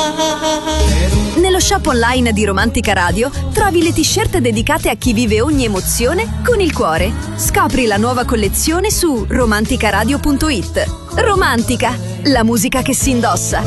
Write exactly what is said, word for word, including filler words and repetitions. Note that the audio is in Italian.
Nello shop online di Romantica Radio trovi le t-shirt dedicate a chi vive ogni emozione con il cuore. Scopri la nuova collezione su romanticaradio punto it. Romantica, la musica che si indossa.